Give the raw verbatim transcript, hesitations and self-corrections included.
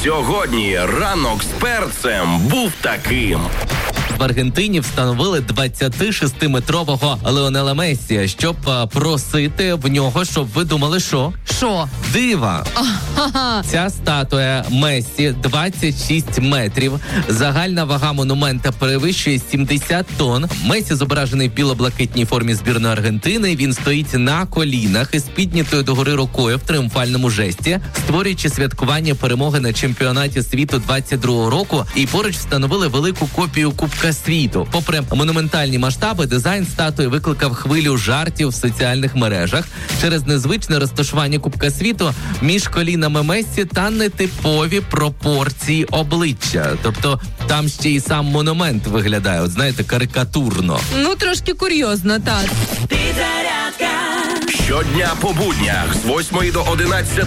Сьогодні ранок з перцем був таким. В Аргентині встановили двадцятишестиметрового Леонела Мессі, щоб а, просити в нього, щоб ви думали, що? Що? Дива. Ага. Ця статуя Мессі двадцять шість метрів. Загальна вага монумента перевищує сімдесят тонн. Мессі зображений в біло-блакитній формі збірної Аргентини. Він стоїть на колінах із піднятою догори рукою в тріумфальному жесті, створюючи святкування перемоги на чемпіонаті світу двадцять другого року. І поруч встановили велику копію Кубка світу. Попри монументальні масштаби, дизайн статуї викликав хвилю жартів в соціальних мережах через незвичне розташування Кубка світу між колінами Мессі та нетипові пропорції обличчя. Тобто там ще й сам монумент виглядає, от знаєте, карикатурно. Ну, трошки курйозно, так. Щодня по буднях з восьмої до одинадцятої